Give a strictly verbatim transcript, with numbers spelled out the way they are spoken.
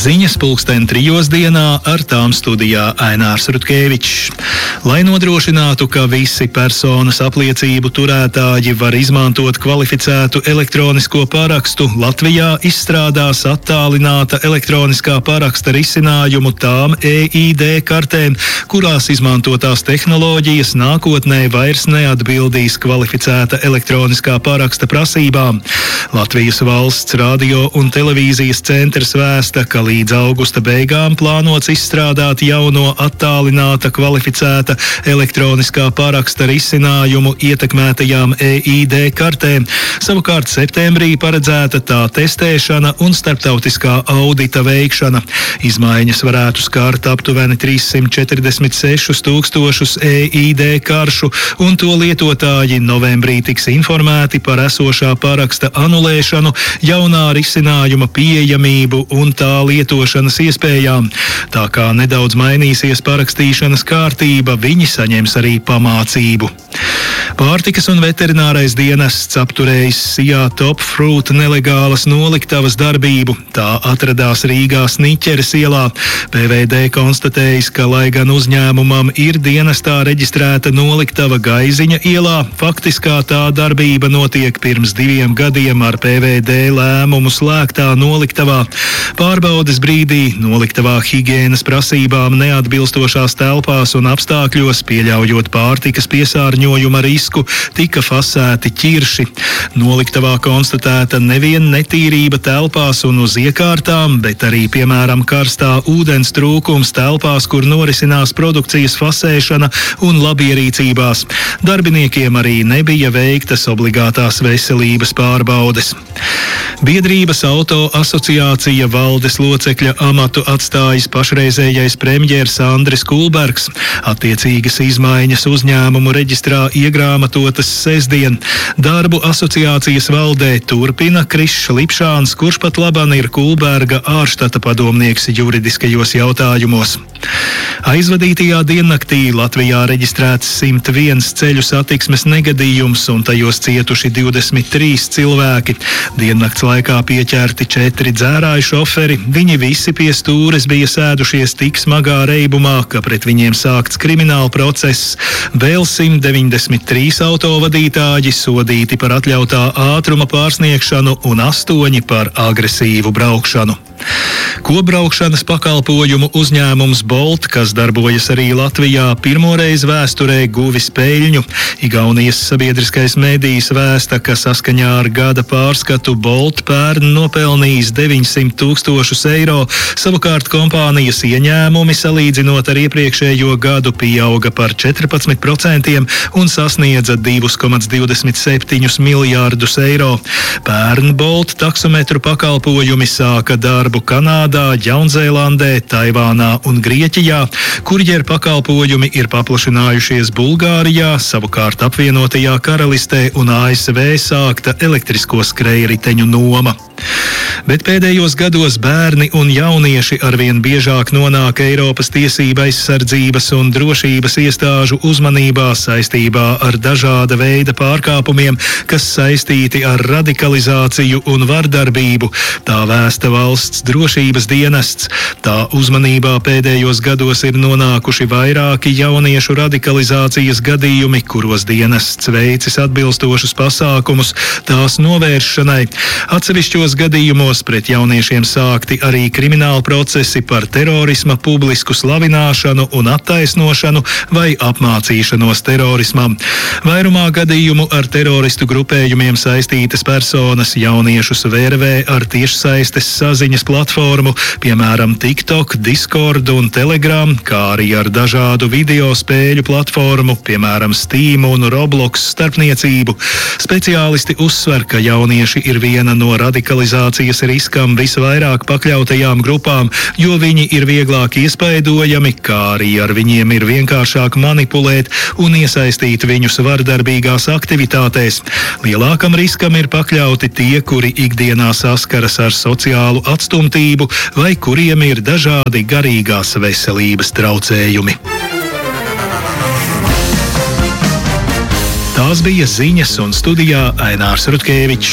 Ziņas pulksten trijos dienā, ar tām studijā Ainārs Rutkevičs. Lai nodrošinātu, ka visi personas apliecību turētāji var izmantot kvalificētu elektronisko parakstu, Latvijā izstrādās attālināta elektroniskā paraksta risinājumu tām E I D kartēm, kurās izmantotās tehnoloģijas nākotnē vairs neatbildīs kvalificēta elektroniskā paraksta prasībām. Latvijas valsts radio un televīzijas centrs vēsta, ka līdz augusta beigām plānots izstrādāt jauno attālināta kvalificēta elektroniskā paraksta risinājumu ietekmētajām E I D kartēm. Savukārt septembrī paredzēta tā testēšana un starptautiskā audita veikšana. Izmaiņas varētu skart aptuveni trīssimt četrdesmit sešus tūkstošus E I D karšu, un to lietotāji novembrī tiks informēti par esošā paraksta anulēšanu, jaunā risinājuma pieejamību un tā lietošanas iespējām. Tā kā nedaudz mainīsies parakstīšanas kārtība, viņi saņems arī pamācību. Pārtikas un veterinārais dienests apturējis Sijā Top Fruit nelegālas noliktavas darbību. Tā atradās Rīgā Sniķeres ielā. P V D konstatējis, ka, lai gan uzņēmumam ir dienestā reģistrēta noliktava Gaiziņa ielā, faktiskā tā darbība notiek pirms diviem gadiem ar P V D lēmumu slēgtā noliktavā. Pārbaudes brīdī noliktavā higienas prasībām neatbilstošās telpās un apstākļos, pieļaujot pārtikas piesārņojuma risku, tika fasēti ķirši. Noliktavā konstatēta nevien netīrība telpās un uz iekārtām, bet arī, piemēram, karstā ūdens trūkums telpās, kur norisinās produkcijas fasēšana un labierīcībās. Darbiniekiem arī nebija veiktas obligātās veselības pārbaudes. Biedrības auto asociācija valdes locekļa amatu atstājis pašreizējais premjers Andris Kulbergs. Attiecīgas izmaiņas uzņēmumu reģistrā iegrāmatotas sestdien. Darbu asociācijas valdē turpina Krišs Lipšāns, kurš pat laban ir Kulberga ārštata padomnieks juridiskajos jautājumos. Aizvadītajā diennaktī Latvijā reģistrēts simt viens ceļu satiksmes negadījums un tajos cietuši divdesmit trīs cilvēki. Diennakts laikā pieķerti četri dzērāju šoferi. Viņi visi pie stūres bija sēdušies tik smagā reibumā, ka pret viņiem sākts krimināla process. Vēl simt deviņdesmit trīs autovadītāji sodīti par atļautā ātruma pārsniegšanu un astoņi par agresīvu braukšanu. Kopbraukšanas pakalpojumu uzņēmums Bolt, kas darbojas arī Latvijā, pirmoreiz vēsturē guvis peļņu. Igaunijas sabiedriskais medijs vēsta, ka saskaņā ar gada pārskatu Bolt pērn nopelnījis deviņsimt tūkstošus eiro, savukārt kompānijas ieņēmumi salīdzinot ar iepriekšējo gadu pieauga par četrpadsmit procentiem un sasniedza divi komats divdesmit septiņi miljārdus eiro. Pērn Bolt taksometru pakalpojumi sāka darbu Kanādā, Jaunzēlandē, Taivānā un Grieķijā. Kurjeru pakalpojumi ir paplašinājušies Bulgārijā, savukārt apvienotajā Karalistē un A S V sākta elektrisko skrejriteņu noma. Bet pēdējos gados bērni un jaunieši arvien biežāk nonāk Eiropas tiesība aizsardzības un drošības iestāžu uzmanībā saistībā ar dažāda veida pārkāpumiem, kas saistīti ar radikalizāciju un vardarbību. Tā vēsta valsts drošības dienests. Tā uzmanībā pēdējos gados ir nonākuši vairāki jauniešu radikalizācijas gadījumi, kuros dienests veicis atbilstošus pasākumus tās novēršanai. Atsevišķos gadījumos pret jauniešiem sākti arī krimināli procesi par terorisma publisku slavināšanu un attaisnošanu vai apmācīšanos terorismam. Vairumā gadījumu ar teroristu grupējumiem saistītas personas jauniešus vērvē ar tiešsaistes saziņas platformu, piemēram TikTok, Discord un Telegram, kā arī ar dažādu video spēļu platformu, piemēram Steam un Roblox starpniecību. Speciālisti uzsver, ka jaunieši ir viena no radikalizācijas riskam visvairāk pakļautajām grupām, jo viņi ir vieglāk iespaidojami, kā arī ar viņiem ir vienkāršāk manipulēt un iesaistīt viņus vardarbīgās aktivitātēs. Lielākam riskam ir pakļauti tie, kuri ikdienā saskaras ar sociālu atstumtību vai kuriem ir dažādi garīgās veselības traucējumi. Tās bija ziņas, un studijā Ainārs Rutkevičs.